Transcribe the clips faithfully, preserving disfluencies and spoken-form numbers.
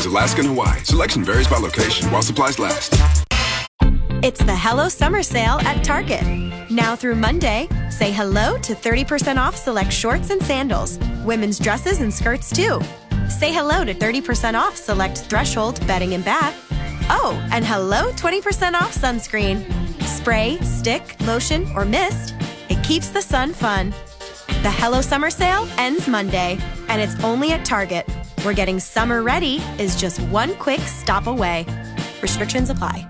includes Alaska and Hawaii. Selection varies by location while supplies last. It's the Hello Summer Sale at Target. Now through Monday, say hello to thirty percent off select shorts and sandals. Women's dresses and skirts, too. Say hello to thirty percent off select Threshold bedding and bath. Oh, and hello twenty percent off sunscreen. Spray, stick, lotion, or mist. It keeps the sun fun. The Hello Summer Sale ends Monday, and it's only at Target, where getting summer ready is just one quick stop away. Restrictions apply.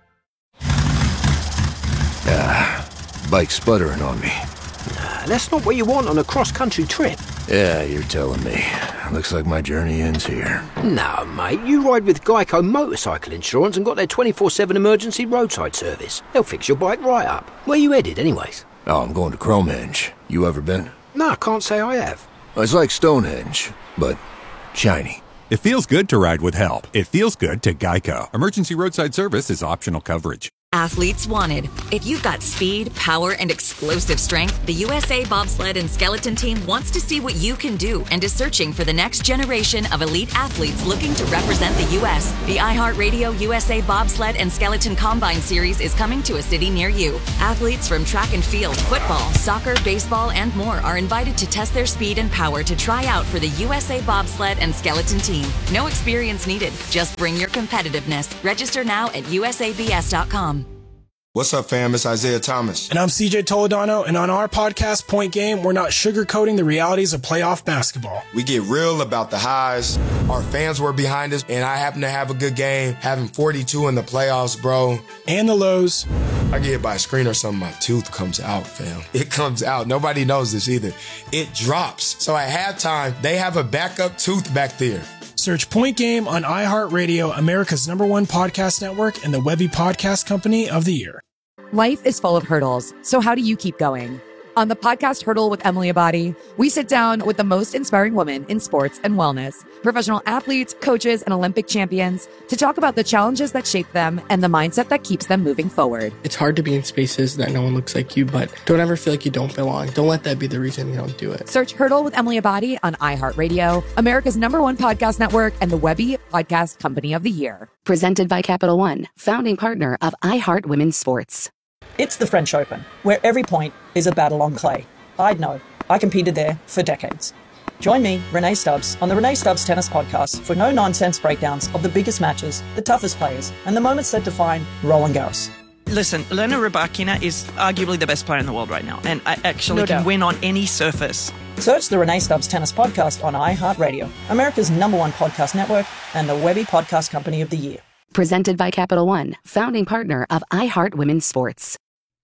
Ah, bike's sputtering on me. Nah, that's not what you want on a cross-country trip. Yeah, you're telling me. Looks like my journey ends here. No, mate, you ride with Geico Motorcycle Insurance and got their twenty-four seven emergency roadside service. They'll fix your bike right up. Where you headed, anyways? Oh, I'm going to Cromenge. You ever been? No, I can't say I have. It's like Stonehenge, but shiny. It feels good to ride with help. It feels good to Geico. Emergency roadside service is optional coverage. Athletes wanted. If you've got speed, power, and explosive strength, the U S A Bobsled and Skeleton Team wants to see what you can do and is searching for the next generation of elite athletes looking to represent the U S The iHeartRadio U S A Bobsled and Skeleton Combine Series is coming to a city near you. Athletes from track and field, football, soccer, baseball, and more are invited to test their speed and power to try out for the U S A Bobsled and Skeleton Team. No experience needed. Just bring your competitiveness. Register now at U S A B S dot com. What's up, fam? It's Isaiah Thomas. And I'm C J Toledano, and on our podcast, Point Game, we're not sugarcoating the realities of playoff basketball. We get real about the highs. Our fans were behind us, and I happen to have a good game, having forty-two in the playoffs, bro. And the lows. I get hit by a screen or something, my tooth comes out, fam. It comes out. Nobody knows this either. It drops. So at halftime, they have a backup tooth back there. Search Point Game on iHeartRadio, America's number one podcast network, and the Webby Podcast Company of the Year. Life is full of hurdles, so how do you keep going? On the podcast Hurdle with Emily Abadi, we sit down with the most inspiring women in sports and wellness, professional athletes, coaches, and Olympic champions to talk about the challenges that shape them and the mindset that keeps them moving forward. It's hard to be in spaces that no one looks like you, but don't ever feel like you don't belong. Don't let that be the reason you don't do it. Search Hurdle with Emily Abadi on iHeartRadio, America's number one podcast network, and the Webby Podcast Company of the Year. Presented by Capital One, founding partner of iHeart Women's Sports. It's the French Open, where every point is a battle on clay. I'd know. I competed there for decades. Join me, Renee Stubbs, on the Renee Stubbs Tennis Podcast for no-nonsense breakdowns of the biggest matches, the toughest players, and the moments that define Roland Garros. Listen, Elena Rybakina is arguably the best player in the world right now, and I actually No can doubt. win on any surface. Search the Renee Stubbs Tennis Podcast on iHeartRadio, America's number one podcast network, and the Webby Podcast Company of the Year. Presented by Capital One, founding partner of iHeart Women's Sports.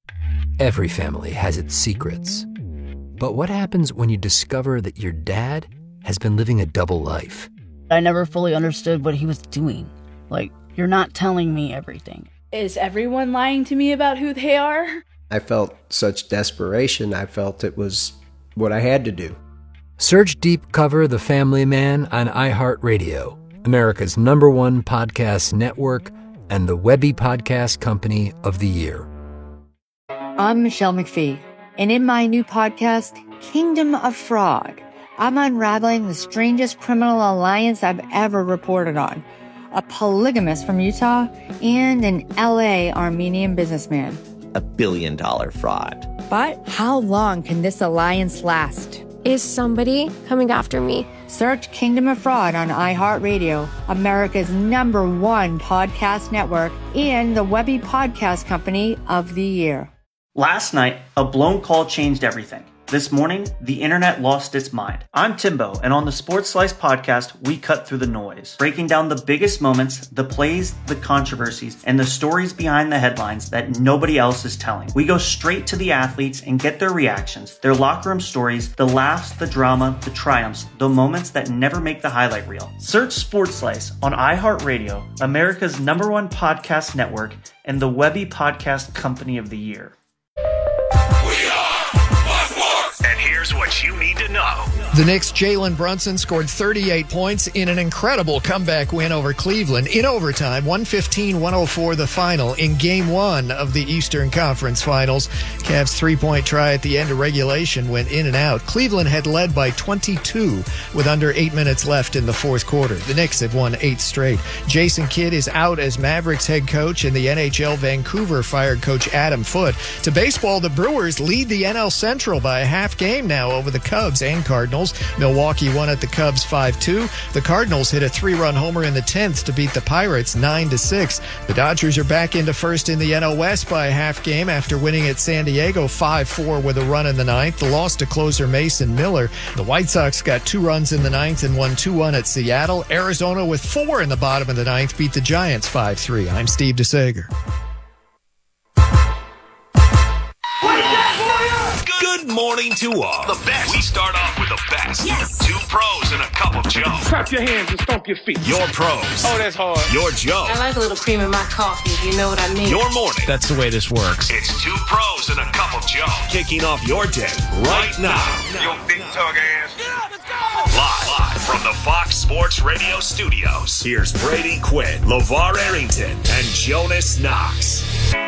Every family has its secrets. But what happens when you discover that your dad has been living a double life? I never fully understood what he was doing. Like, you're not telling me everything. Is everyone lying to me about who they are? I felt such desperation. I felt it was what I had to do. Search Deep Cover The Family Man on iHeartRadio, America's number one podcast network, and the Webby Podcast Company of the Year. I'm Michelle McPhee, and in my new podcast, Kingdom of Fraud, I'm unraveling the strangest criminal alliance I've ever reported on. A polygamist from Utah and an L A Armenian businessman. A billion dollar fraud. But how long can this alliance last? Is somebody coming after me? Search Kingdom of Fraud on iHeartRadio, America's number one podcast network, and the Webby Podcast Company of the Year. Last night, a blown call changed everything. This morning, the internet lost its mind. I'm Timbo, and on the Sports Slice podcast, we cut through the noise, breaking down the biggest moments, the plays, the controversies, and the stories behind the headlines that nobody else is telling. We go straight to the athletes and get their reactions, their locker room stories, the laughs, the drama, the triumphs, the moments that never make the highlight reel. Search Sports Slice on iHeartRadio, America's number one podcast network, and the Webby Podcast Company of the Year. Here's what you need to know. The Knicks' Jalen Brunson scored thirty-eight points in an incredible comeback win over Cleveland in overtime, one fifteen one oh four the final in Game one of the Eastern Conference Finals. Cavs' three-point try at the end of regulation went in and out. Cleveland had led by twenty-two with under eight minutes left in the fourth quarter. The Knicks have won eight straight. Jason Kidd is out as Mavericks head coach, and the N H L Vancouver fired coach Adam Foote. To baseball, the Brewers lead the N L Central by a half game now over the Cubs and Cardinals. Milwaukee won at the Cubs five two. The Cardinals hit a three-run homer in the tenth to beat the Pirates nine to six. The Dodgers are back into first in the N L West by a half game after winning at San Diego five four with a run in the ninth. The loss to closer Mason Miller. The White Sox got two runs in the ninth and won two one at Seattle. Arizona with four in the bottom of the ninth beat the Giants five three. I'm Steve DeSager. Good morning to all. The best. We start off with the best. Yes. Two pros and a cup of Joe. Clap your hands and stomp your feet. Your pros. Oh, that's hard. Your Joe. I like a little cream in my coffee, if you know what I mean. Your morning. That's the way this works. It's two pros and a cup of Joe. Kicking off your day right now. Yo, big tug ass. Yeah, let's go. Live, live from the Fox Sports Radio studios. Here's Brady Quinn, LeVar Arrington, and Jonas Knox.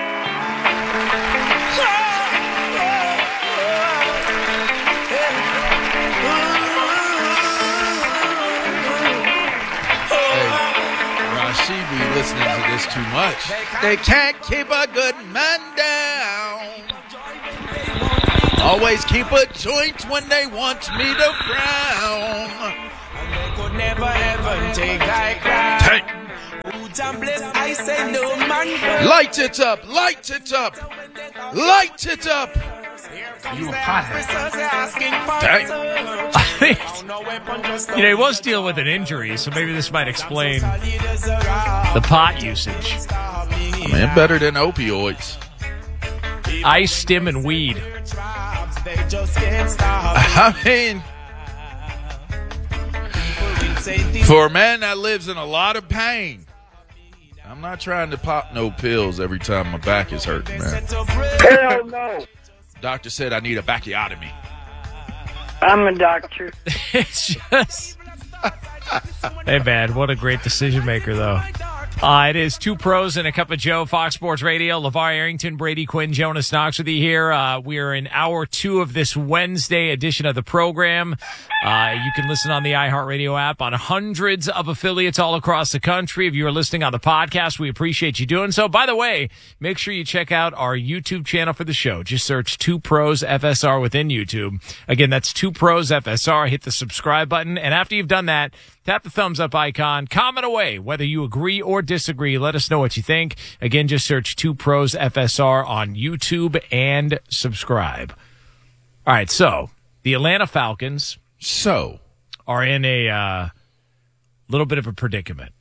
She be listening to this too much. They can't keep a good man down. Always keep a joint when they want me to frown. They could never ever take I cry. Light it up, light it up, light it up. You a pothead. You know, he was dealing with an injury, so maybe this might explain the pot usage. Man, better than opioids. Ice, stim, and weed. I mean, for a man that lives in a lot of pain, I'm not trying to pop no pills every time my back is hurting, man. Hell no. Doctor said I need a backiotomy. I'm a doctor. It's just... Hey, man, what a great decision maker, though. Uh, it is two pros and a cup of Joe, Fox Sports Radio. LeVar Arrington, Brady Quinn, Jonas Knox with you here. Uh, we are in hour two of this Wednesday edition of the program. Uh, you can listen on the iHeartRadio app on hundreds of affiliates all across the country. If you are listening on the podcast, we appreciate you doing so. By the way, make sure you check out our YouTube channel for the show. Just search Two Pros F S R within YouTube. Again, that's Two Pros F S R. Hit the subscribe button. And after you've done that, tap the thumbs up icon. Comment away whether you agree or disagree. Let us know what you think. Again, just search Two Pros F S R on YouTube and subscribe. All right, so the Atlanta Falcons so are in a uh, little bit of a predicament.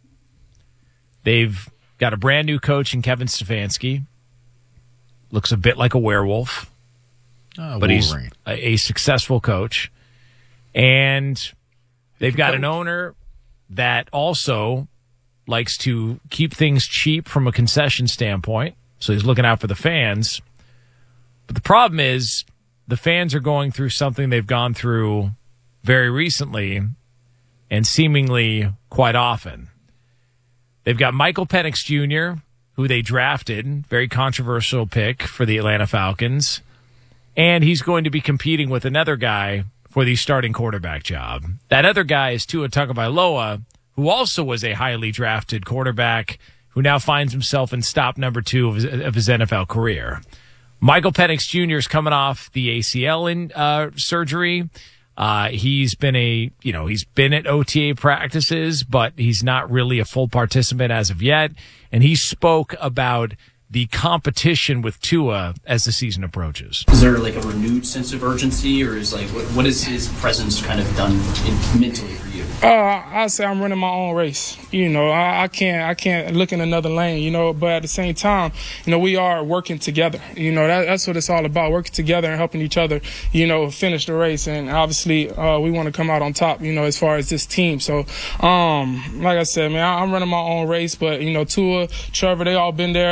They've got a brand new coach in Kevin Stefanski. Looks a bit like a werewolf, oh, but Wolverine. he's a, a successful coach. And they've got an owner that also likes to keep things cheap from a concession standpoint. So he's looking out for the fans. But the problem is the fans are going through something they've gone through very recently and seemingly quite often. They've got Michael Penix Junior, who they drafted, very controversial pick for the Atlanta Falcons. And he's going to be competing with another guy for the starting quarterback job. That other guy is Tua Tagovailoa, who also was a highly drafted quarterback who now finds himself in stop number two of his, of his N F L career. Michael Penix Junior is coming off the A C L in, uh, surgery. Uh, he's been a, you know, he's been at O T A practices, but he's not really a full participant as of yet. And he spoke about the competition with Tua as the season approaches. Is there like a renewed sense of urgency, or is like what, what is his presence kind of done in, mentally for you? Uh, I say I'm running my own race. You know, I, I can't I can't look in another lane. You know, but at the same time, you know, we are working together. You know, that, that's what it's all about: working together and helping each other. You know, finish the race. And obviously, uh, we want to come out on top. You know, as far as this team. So, um, like I said, man, I, I'm running my own race. But you know, Tua, Trevor, they all been there. You know, for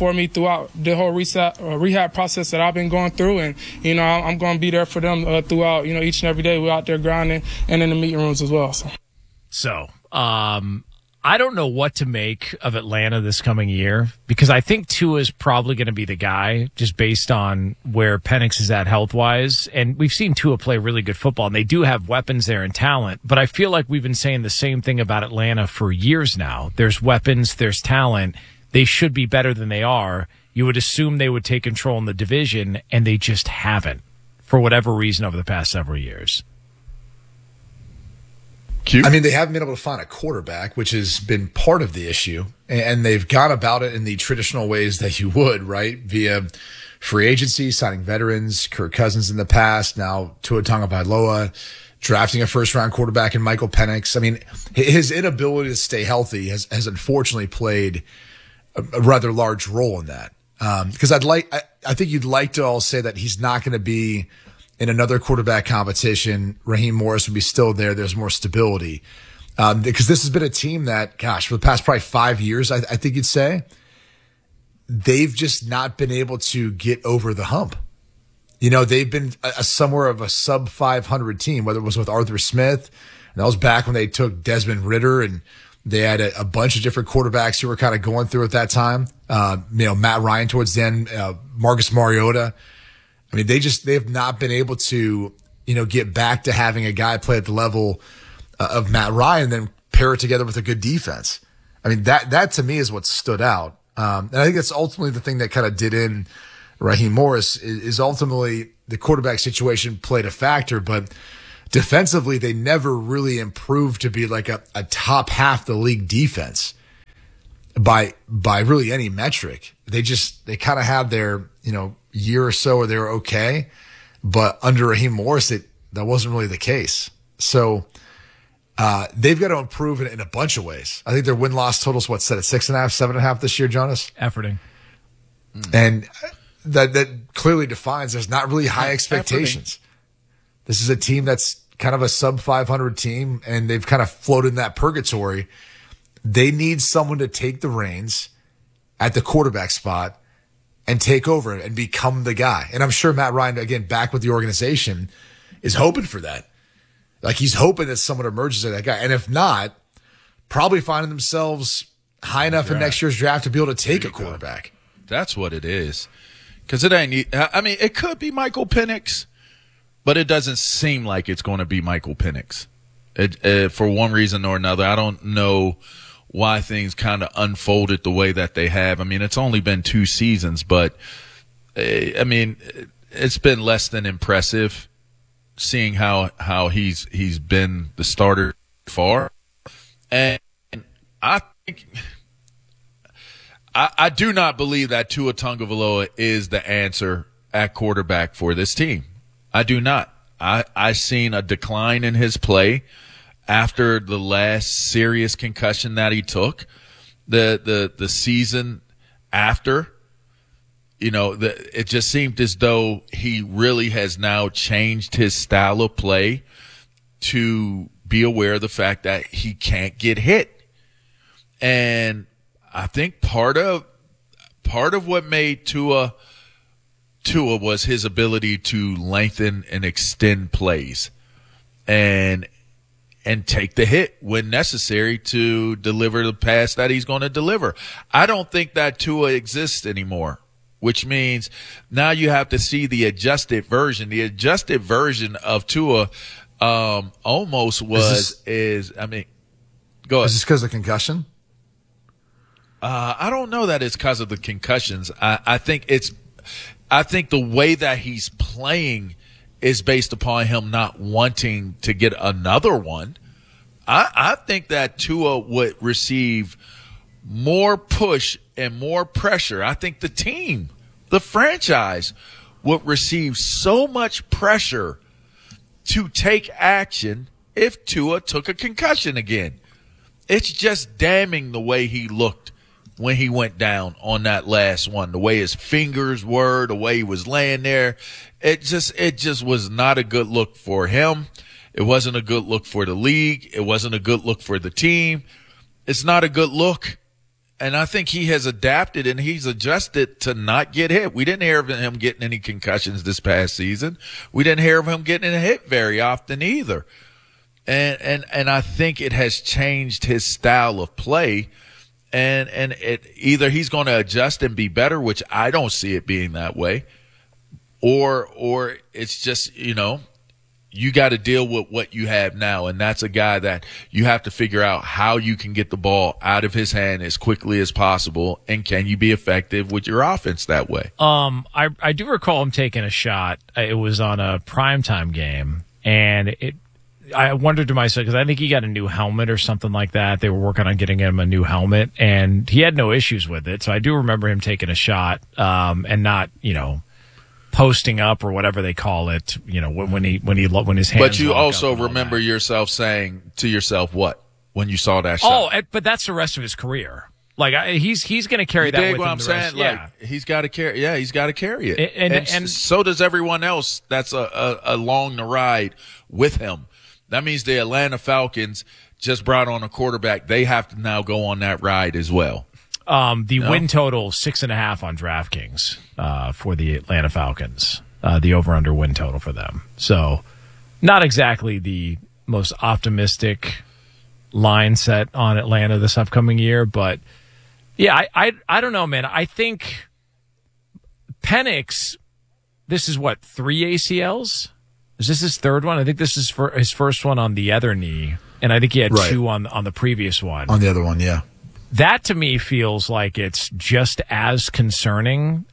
for me throughout the whole reset, uh, rehab process that I've been going through. And, you know, I'm, I'm going to be there for them uh, throughout, you know, each and every day. We're out there grinding and in the meeting rooms as well. So, so um, I don't know what to make of Atlanta this coming year because I think Tua is probably going to be the guy just based on where Penix is at health-wise. And we've seen Tua play really good football, and they do have weapons there and talent. But I feel like we've been saying the same thing about Atlanta for years now. There's weapons, there's talent. They should be better than they are. You would assume they would take control in the division, and they just haven't for whatever reason over the past several years. Cute. I mean, they haven't been able to find a quarterback, which has been part of the issue. And they've gone about it in the traditional ways that you would, right? Via free agency, signing veterans, Kirk Cousins in the past, now Tua Tagovailoa, drafting a first-round quarterback in Michael Penix. I mean, his inability to stay healthy has, has unfortunately played a, a rather large role in that. Because um, I'd like, I, I think you'd like to all say that he's not going to be in another quarterback competition. Raheem Morris would be still there. There's more stability. Um, because this has been a team that, gosh, for the past probably five years, I, I think you'd say, they've just not been able to get over the hump. You know, they've been a, a somewhere of a sub five hundred team, whether it was with Arthur Smith, and that was back when they took Desmond Ridder, and they had a, a bunch of different quarterbacks who were kind of going through at that time. Uh, you know, Matt Ryan towards the end, uh, Marcus Mariota. I mean, they just, they have not been able to, you know, get back to having a guy play at the level uh, of Matt Ryan, then pair it together with a good defense. I mean, that, that to me is what stood out. Um, and I think that's ultimately the thing that kind of did in Raheem Morris is, is ultimately the quarterback situation played a factor, but defensively, they never really improved to be like a, a top half the league defense by, by really any metric. They just, they kind of had their, you know, year or so where they were okay, but under Raheem Morris, it, that wasn't really the case. So, uh, they've got to improve in, in a bunch of ways. I think their win-loss total's what, set at six and a half, seven and a half this year, Jonas? Efforting. Mm. And that, that clearly defines there's not really high expectations. Efforting. This is a team that's kind of a sub five hundred team, and they've kind of floated in that purgatory. They need someone to take the reins at the quarterback spot and take over and become the guy. And I'm sure Matt Ryan, again, back with the organization, is hoping for that. Like, he's hoping that someone emerges as that guy. And if not, probably finding themselves high enough draft. in next year's draft to be able to take a quarterback. Go. That's what it is. Because it ain't, I mean, it could be Michael Penix, but it doesn't seem like it's going to be Michael Penix. It, uh, for one reason or another, I don't know why things kind of unfolded the way that they have. I mean, it's only been two seasons, but uh, I mean, it's been less than impressive seeing how, how he's, he's been the starter far. And I think, I, I do not believe that Tua Tagovailoa is the answer at quarterback for this team. I do not. I, I seen a decline in his play after the last serious concussion that he took, the the the season after. You know, the, it just seemed as though he really has now changed his style of play to be aware of the fact that he can't get hit. And I think part of part of what made Tua Tua was his ability to lengthen and extend plays and and take the hit when necessary to deliver the pass that he's going to deliver. I don't think that Tua exists anymore, which means now you have to see the adjusted version. The adjusted version of Tua um, almost was is, this, is I mean, go ahead. Is this because of concussion? Uh, I don't know that it's because of the concussions. I, I think it's I think the way that he's playing is based upon him not wanting to get another one. I, I think that Tua would receive more push and more pressure. I think the team, the franchise, would receive so much pressure to take action if Tua took a concussion again. It's just damning the way he looked when he went down on that last one, the way his fingers were, the way he was laying there. It just, it just was not a good look for him. It wasn't a good look for the league. It wasn't a good look for the team. It's not a good look. and I think he has adapted and he's adjusted to not get hit. We didn't hear of him getting any concussions this past season. We didn't hear of him getting hit very often either. And and and I think it has changed his style of play. And and it either he's going to adjust and be better, which I don't see it being that way, or or it's just, you know, you got to deal with what you have now, and that's a guy that you have to figure out how you can get the ball out of his hand as quickly as possible, and can you be effective with your offense that way? Um, I I do recall him taking a shot. It was on a primetime game, and it. I wondered to myself, because I think he got a new helmet or something like that. They were working on getting him a new helmet, and he had no issues with it. So I do remember him taking a shot um, and not, you know, posting up or whatever they call it. You know, when, when he when he when his hands. But you also remember yourself saying to yourself what when you saw that shot? Oh, but that's the rest of his career. Like I, he's he's going to carry you that dig with what him. I'm the saying? Rest, like yeah. he's got to carry. Yeah, he's got to carry it, and, and, and, and so does everyone else that's a, a, along the ride with him. That means the Atlanta Falcons just brought on a quarterback. They have to now go on that ride as well. Um, the no? win total six and a half on DraftKings uh, for the Atlanta Falcons. Uh, the over/under win total for them. So, not exactly the most optimistic line set on Atlanta this upcoming year, but yeah, I I, I don't know, man. I think Penix. This is what, three A C Ls? Is this his third one? I think this is for his first one on the other knee, and I think he had right. two on on the previous one. On the other one, yeah. That to me feels like it's just as concerning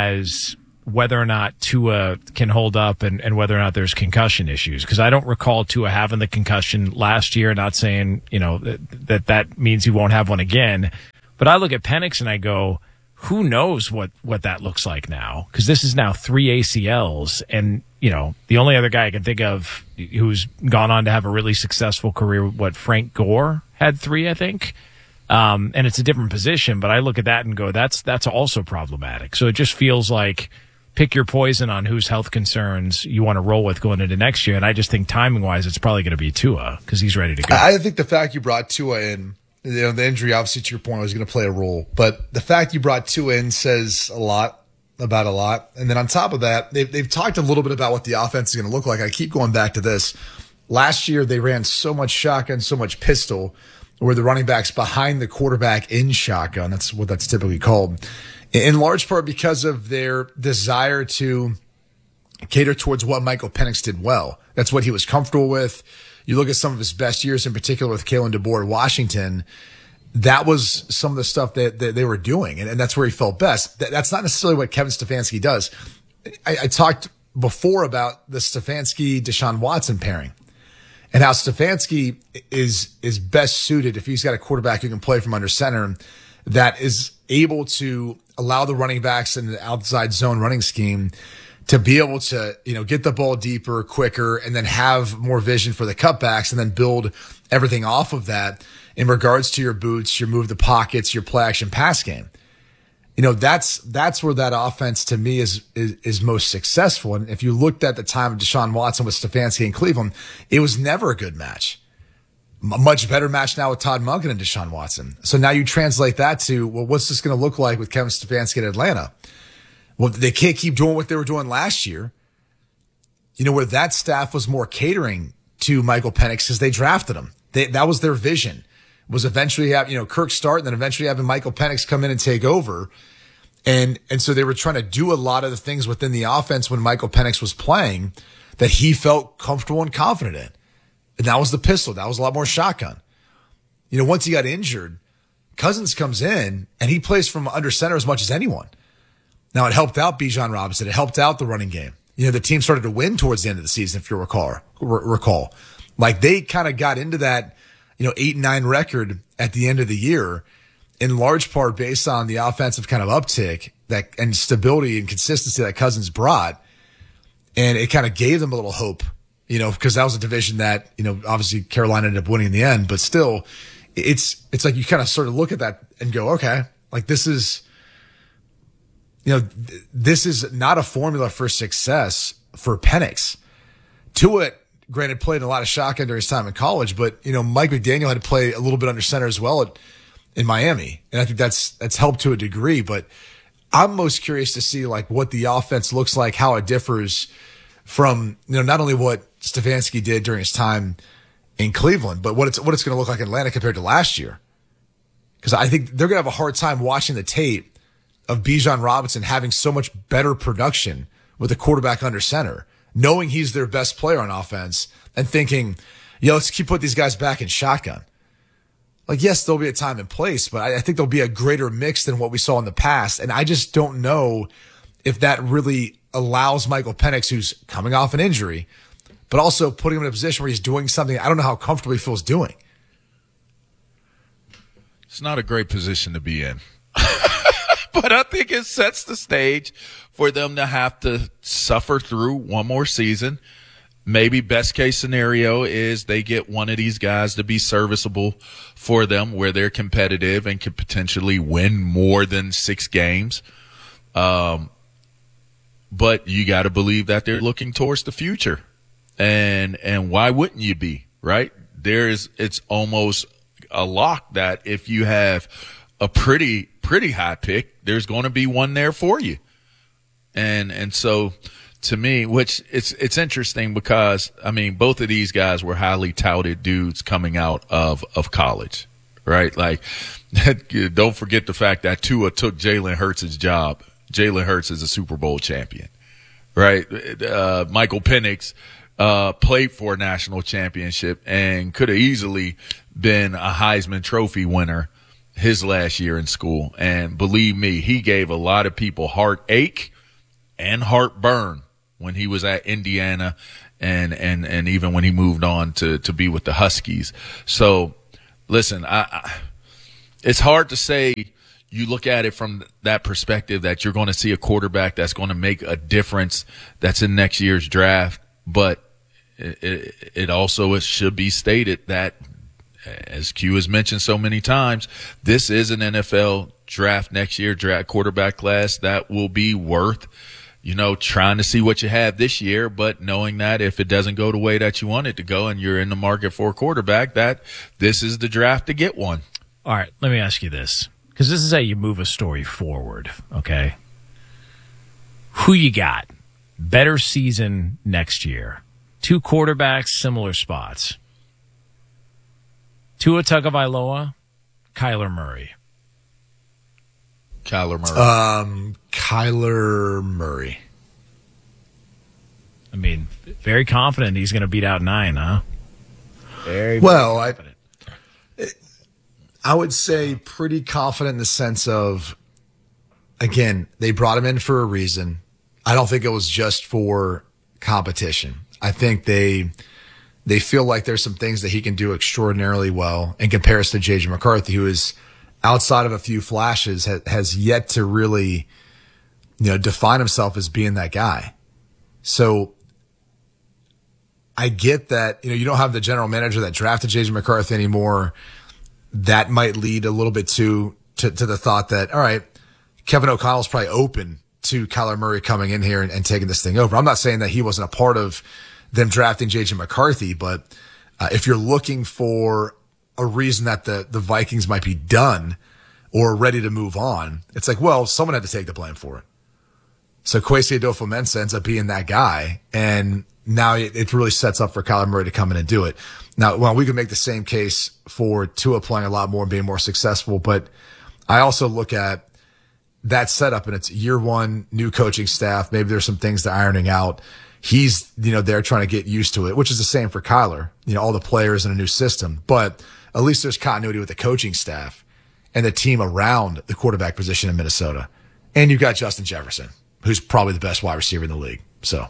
as whether or not Tua can hold up and, and whether or not there's concussion issues. Because I don't recall Tua having the concussion last year. Not saying, you know, that, that that means he won't have one again. But I look at Penix and I go, who knows what, what that looks like now? Because this is now three A C Ls. And, you know, the only other guy I can think of who's gone on to have a really successful career, what, Frank Gore had three, I think. Um, and it's a different position, but I look at that and go, that's that's also problematic. So it just feels like pick your poison on whose health concerns you want to roll with going into next year. And I just think timing-wise, it's probably going to be Tua because he's ready to go. I think the fact you brought Tua in, you know, the injury, obviously, to your point, was going to play a role. But the fact you brought Tua in says a lot about a lot. And then on top of that, they've, they've talked a little bit about what the offense is going to look like. I keep going back to this. Last year, they ran so much shotgun, so much pistol, where the running back's behind the quarterback in shotgun. That's what that's typically called. In large part because of their desire to cater towards what Michael Penix did well. That's what he was comfortable with. You look at some of his best years, in particular with Kalen DeBoer at Washington, that was some of the stuff that, that they were doing, and, and that's where he felt best. That, that's not necessarily what Kevin Stefanski does. I, I talked before about the Stefanski-Deshaun Watson pairing and how Stefanski is is best suited if he's got a quarterback who can play from under center that is able to allow the running backs in the outside zone running scheme to be able to, you know, get the ball deeper, quicker, and then have more vision for the cutbacks and then build everything off of that in regards to your boots, your move the pockets, your play action pass game. You know, that's that's where that offense to me is, is is most successful. And if you looked at the time of Deshaun Watson with Stefanski in Cleveland, it was never a good match. A much better match now with Todd Monken and Deshaun Watson. So now you translate that to, well, what's this going to look like with Kevin Stefanski in Atlanta? Well, they can't keep doing what they were doing last year. You know, where that staff was more catering to Michael Penix because they drafted him. They, that was their vision, was eventually have, you know, Kirk start and then eventually having Michael Penix come in and take over. And, and so they were trying to do a lot of the things within the offense when Michael Penix was playing that he felt comfortable and confident in. And that was the pistol. That was a lot more shotgun. You know, once he got injured, Cousins comes in and he plays from under center as much as anyone. Now, it helped out Bijan Robinson. It helped out the running game. You know, the team started to win towards the end of the season, if you recall. recall. Like, they kind of got into that, you know, eight and nine record at the end of the year, in large part based on the offensive kind of uptick that and stability and consistency that Cousins brought. And it kind of gave them a little hope, you know, because that was a division that, you know, obviously Carolina ended up winning in the end. But still, it's it's like you kind of sort of look at that and go, okay, like this is, you know, th- this is not a formula for success for Penix. Tua, granted, played a lot of shotgun during his time in college, but, you know, Mike McDaniel had to play a little bit under center as well at, in Miami. And I think that's, that's helped to a degree, but I'm most curious to see like what the offense looks like, how it differs from, you know, not only what Stefanski did during his time in Cleveland, but what it's, what it's going to look like in Atlanta compared to last year. Cause I think they're going to have a hard time watching the tape of Bijan Robinson having so much better production with a quarterback under center, knowing he's their best player on offense and thinking, yo, let's keep putting these guys back in shotgun. Like, yes, there'll be a time and place, but I, I think there'll be a greater mix than what we saw in the past. And I just don't know if that really allows Michael Penix, who's coming off an injury, but also putting him in a position where he's doing something I don't know how comfortable he feels doing. It's not a great position to be in. But I think it sets the stage for them to have to suffer through one more season. Maybe best case scenario is they get one of these guys to be serviceable for them where they're competitive and can potentially win more than six games. Um, but you got to believe that they're looking towards the future. And, and why wouldn't you be, right? There's, it's almost a lock that if you have a pretty, pretty high pick, there's going to be one there for you. And, and so to me, which it's, it's interesting because, I mean, both of these guys were highly touted dudes coming out of, of college, right? Like, don't forget the fact that Tua took Jalen Hurts' job. Jalen Hurts is a Super Bowl champion, right? Uh, Michael Penix, uh, played for a national championship and could have easily been a Heisman Trophy winner his last year in school. And believe me, he gave a lot of people heartache and heartburn when he was at Indiana and, and, and even when he moved on to, to be with the Huskies. So listen, I, I, it's hard to say you look at it from that perspective that you're going to see a quarterback that's going to make a difference that's in next year's draft. But it, it, it also it should be stated that, as Q has mentioned so many times, this is an N F L draft next year, draft quarterback class that will be worth, you know, trying to see what you have this year, but knowing that if it doesn't go the way that you want it to go and you're in the market for a quarterback, that this is the draft to get one. All right, let me ask you this, because this is how you move a story forward, okay? Who you got? Better season next year. Two quarterbacks, similar spots. Tua Tagovailoa, Kyler Murray. Kyler Murray. Um, Kyler Murray. I mean, very confident he's going to beat out nine, huh? Very, very well, confident. I, I would say pretty confident in the sense of, again, they brought him in for a reason. I don't think it was just for competition. I think they they feel like there's some things that he can do extraordinarily well in comparison to J J McCarthy, who is outside of a few flashes ha- has yet to really, you know, define himself as being that guy. So I get that, you know, you don't have the general manager that drafted J J McCarthy anymore. That might lead a little bit to, to, to the thought that, all right, Kevin O'Connell's probably open to Kyler Murray coming in here and, and taking this thing over. I'm not saying that he wasn't a part of them drafting J J McCarthy, but uh, if you're looking for a reason that the, the Vikings might be done or ready to move on, it's like, well, someone had to take the blame for it. So Kwesi Adofo-Mensah ends up being that guy, and now it, it really sets up for Kyler Murray to come in and do it. Now, well, we could make the same case for Tua playing a lot more and being more successful, but I also look at that setup and it's year one, new coaching staff. Maybe there's some things they're ironing out. He's, you know, they're trying to get used to it, which is the same for Kyler, you know, all the players in a new system, but at least there's continuity with the coaching staff and the team around the quarterback position in Minnesota. And you've got Justin Jefferson, who's probably the best wide receiver in the league. So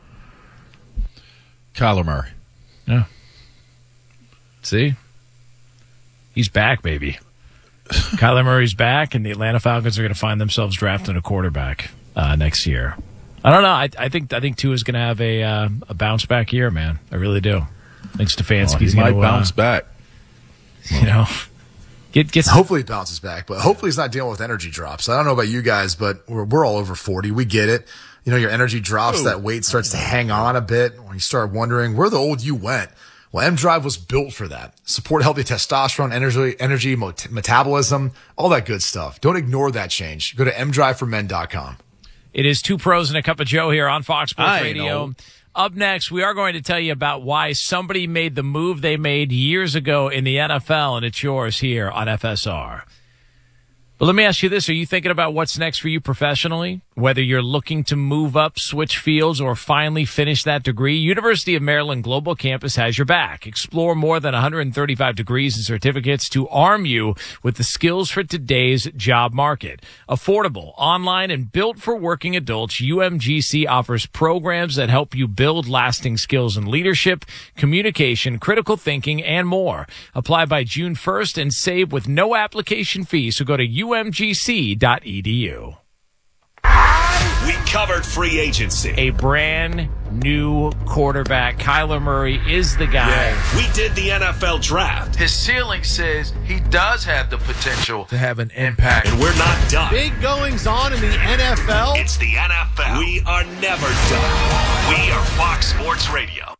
Kyler Murray. Yeah. See? He's back, baby. Kyler Murray's back, and the Atlanta Falcons are going to find themselves drafting a quarterback uh, next year. I don't know. I, I think I think Tua's going to have a uh, a bounce back year, man. I really do. I think Stefanski's oh, going to bounce uh, back. You know, get get. Hopefully, he bounces back, but hopefully, he's not dealing with energy drops. I don't know about you guys, but we're we're all over forty. We get it. You know, your energy drops. Oh. That weight starts to hang on a bit when you start wondering where the old you went. Well, M-Drive was built for that. Support healthy testosterone, energy, energy, mot- metabolism, all that good stuff. Don't ignore that change. Go to m drive for men dot com. It is Two Pros and a Cup of Joe here on Fox Sports I Radio. know. Up next, we are going to tell you about why somebody made the move they made years ago in the N F L, and it's yours here on F S R. But let me ask you this. Are you thinking about what's next for you professionally? Whether you're looking to move up, switch fields, or finally finish that degree, University of Maryland Global Campus has your back. Explore more than one hundred thirty-five degrees and certificates to arm you with the skills for today's job market. Affordable, online, and built for working adults, U M G C offers programs that help you build lasting skills in leadership, communication, critical thinking, and more. Apply by June first and save with no application fee, so go to U M G C dot E D U. We covered free agency. A brand new quarterback. Kyler Murray is the guy. Yeah. We did the N F L draft. His ceiling says he does have the potential to have an impact. And we're not done. Big goings on in the N F L. It's the N F L. We are never done. We are Fox Sports Radio.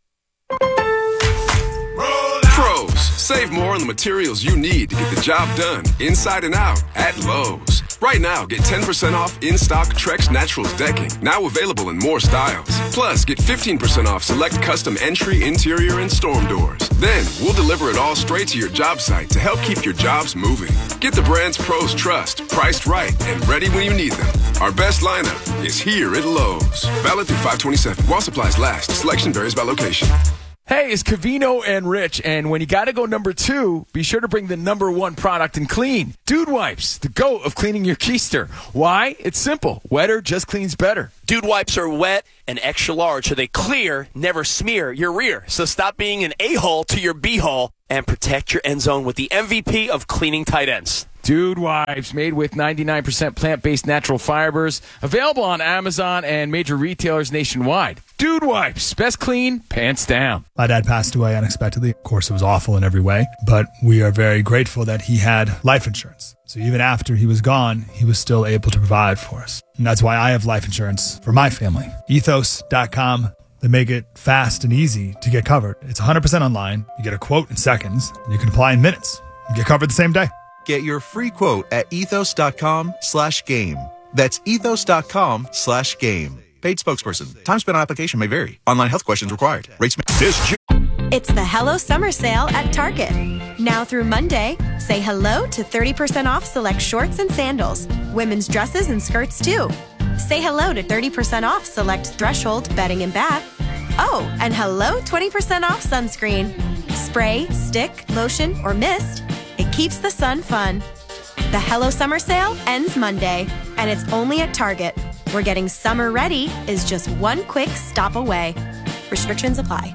Pros, save more on the materials you need to get the job done inside and out at Lowe's. Right now, get ten percent off in-stock Trex Naturals decking, now available in more styles. Plus, get fifteen percent off select custom entry, interior, and storm doors. Then, we'll deliver it all straight to your job site to help keep your jobs moving. Get the brands pros trust, priced right, and ready when you need them. Our best lineup is here at Lowe's. Valid through five twenty-seven. While supplies last. Selection varies by location. Hey, it's Covino and Rich, and when you gotta go number two, be sure to bring the number one product in clean. Dude Wipes, the GOAT of cleaning your keister. Why? It's simple. Wetter just cleans better. Dude Wipes are wet and extra large, so they clear, never smear your rear. So stop being an a-hole to your b-hole and protect your end zone with the M V P of cleaning tight ends. Dude Wipes, made with ninety-nine percent plant-based natural fibers, available on Amazon and major retailers nationwide. Dude Wipes, best clean, pants down. My dad passed away unexpectedly. Of course, it was awful in every way, but we are very grateful that he had life insurance. So even after he was gone, he was still able to provide for us. And that's why I have life insurance for my family. ethos dot com. They make it fast and easy to get covered. It's one hundred percent online. You get a quote in seconds, and you can apply in minutes. You get covered the same day. Get your free quote at ethos dot com slash game. That's ethos dot com slash game. Paid spokesperson. Time spent on application may vary. Online health questions required. Rates may... This It's the Hello Summer Sale at Target. Now through Monday, say hello to thirty percent off select shorts and sandals. Women's dresses and skirts too. Say hello to thirty percent off select Threshold bedding and bath. Oh, and hello twenty percent off sunscreen. Spray, stick, lotion, or mist. It keeps the sun fun. The Hello Summer Sale ends Monday, and it's only at Target, where getting summer ready is just one quick stop away. Restrictions apply.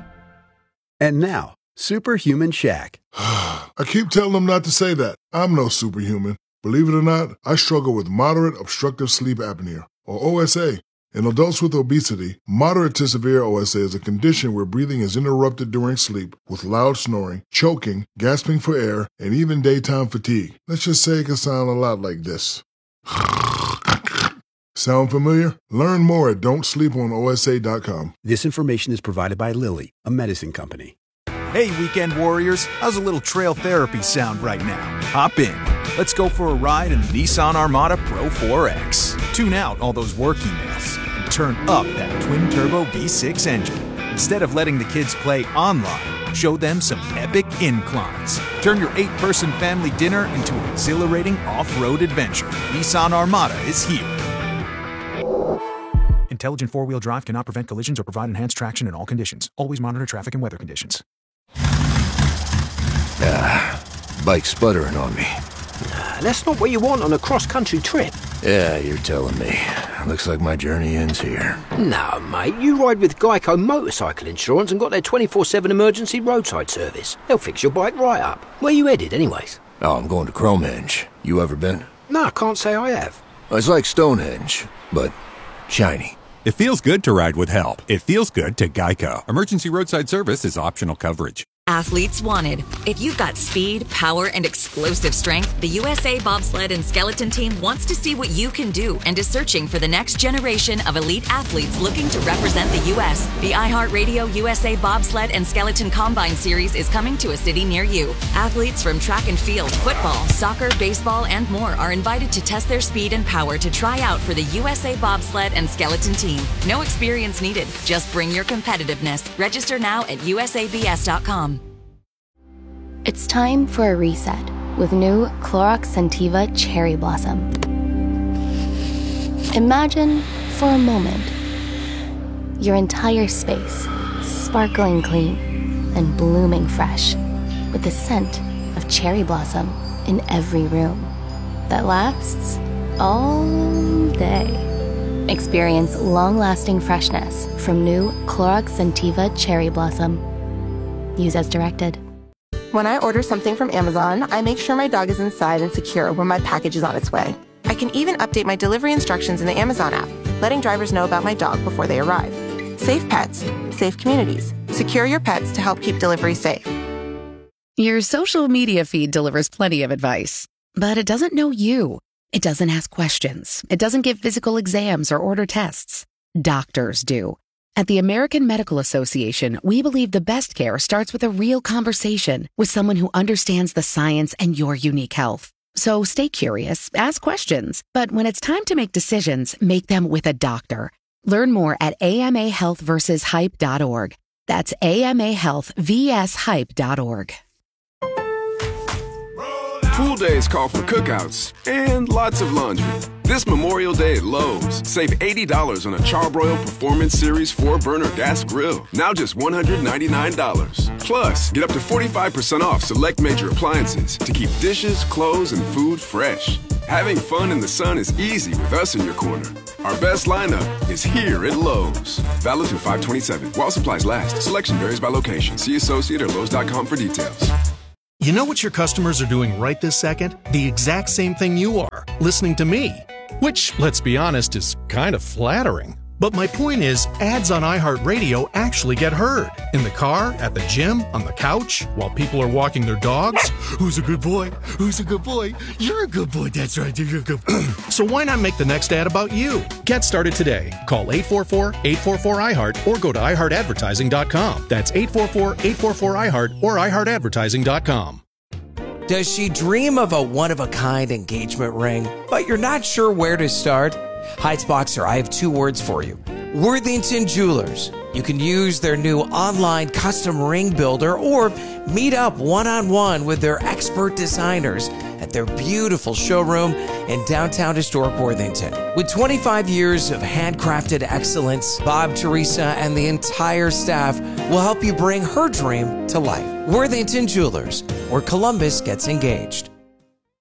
And now, Superhuman Shaq. I keep telling them not to say that. I'm no superhuman. Believe it or not, I struggle with moderate obstructive sleep apnea, or O S A. In adults with obesity, moderate to severe O S A is a condition where breathing is interrupted during sleep with loud snoring, choking, gasping for air, and even daytime fatigue. Let's just say it can sound a lot like this. Sound familiar? Learn more at don't sleep on O S A dot com. This information is provided by Lilly, a medicine company. Hey, weekend warriors, how's a little trail therapy sound right now? Hop in. Let's go for a ride in the Nissan Armada Pro four X. Tune out all those work emails and turn up that twin-turbo V six engine. Instead of letting the kids play online, show them some epic inclines. Turn your eight-person family dinner into an exhilarating off-road adventure. Nissan Armada is here. Intelligent four-wheel drive cannot prevent collisions or provide enhanced traction in all conditions. Always monitor traffic and weather conditions. Ah, bike's sputtering on me. Nah, that's not what you want on a cross-country trip. Yeah, you're telling me. Looks like my journey ends here. No, mate, you ride with Geico Motorcycle Insurance and got their twenty-four seven emergency roadside service. They'll fix your bike right up. Where you headed, anyways? Oh, I'm going to Cromenge. You ever been? No, I can't say I have. It's like Stonehenge, but shiny. It feels good to ride with help. It feels good to Geico. Emergency roadside service is optional coverage. Athletes wanted. If you've got speed, power, and explosive strength, the U S A Bobsled and Skeleton Team wants to see what you can do and is searching for the next generation of elite athletes looking to represent the U S The iHeartRadio U S A Bobsled and Skeleton Combine Series is coming to a city near you. Athletes from track and field, football, soccer, baseball, and more are invited to test their speed and power to try out for the U S A Bobsled and Skeleton Team. No experience needed. Just bring your competitiveness. Register now at U S A B S dot com. It's time for a reset with new Clorox Scentiva Cherry Blossom. Imagine, for a moment, your entire space sparkling clean and blooming fresh with the scent of cherry blossom in every room that lasts all day. Experience long-lasting freshness from new Clorox Scentiva Cherry Blossom. Use as directed. When I order something from Amazon, I make sure my dog is inside and secure when my package is on its way. I can even update my delivery instructions in the Amazon app, letting drivers know about my dog before they arrive. Safe pets, safe communities. Secure your pets to help keep delivery safe. Your social media feed delivers plenty of advice, but it doesn't know you. It doesn't ask questions. It doesn't give physical exams or order tests. Doctors do. At the American Medical Association, we believe the best care starts with a real conversation with someone who understands the science and your unique health. So stay curious, ask questions, but when it's time to make decisions, make them with a doctor. Learn more at A M A health versus hype dot org. That's A M A health versus hype dot org. Pool days call for cookouts and lots of laundry. This Memorial Day at Lowe's, save eighty dollars on a Charbroil Performance Series four burner gas grill. Now just one hundred ninety-nine dollars. Plus, get up to forty-five percent off select major appliances to keep dishes, clothes, and food fresh. Having fun in the sun is easy with us in your corner. Our best lineup is here at Lowe's. Valid through five twenty-seven. While supplies last. Selection varies by location. See associate or Lowe's dot com for details. You know what your customers are doing right this second? The exact same thing you are, listening to me. Which, let's be honest, is kind of flattering. But my point is, ads on iHeartRadio actually get heard. In the car, at the gym, on the couch, while people are walking their dogs. Who's a good boy? Who's a good boy? You're a good boy, that's right, you're a good boy. So why not make the next ad about you? Get started today. Call eight four four, eight four four, I heart or go to i heart advertising dot com. That's eight four four, eight four four, I heart or i heart advertising dot com. Does she dream of a one-of-a-kind engagement ring, but you're not sure where to start? Heights Boxer, I have two words for you. Worthington Jewelers. You can use their new online custom ring builder or meet up one-on-one with their expert designers at their beautiful showroom in downtown historic Worthington. With twenty-five years of handcrafted excellence, Bob, Teresa, and the entire staff will help you bring her dream to life. Worthington Jewelers, where Columbus gets engaged.